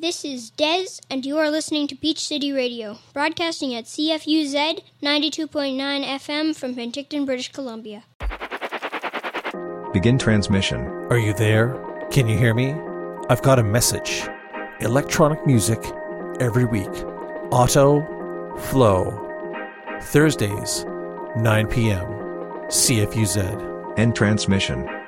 This is Dez, and you are listening to Peach City Radio, broadcasting at CFUZ 92.9 FM from Penticton, British Columbia. Begin transmission. Are you there? Can you hear me? I've got a message. Electronic music every week. Auto Flow. Thursdays, 9 p.m. CFUZ. End transmission.